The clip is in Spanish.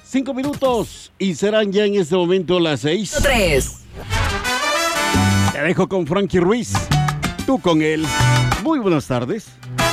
5 minutos y serán ya en este momento las 6. 3. Te dejo con Frankie Ruiz. Tú con él. Muy buenas tardes.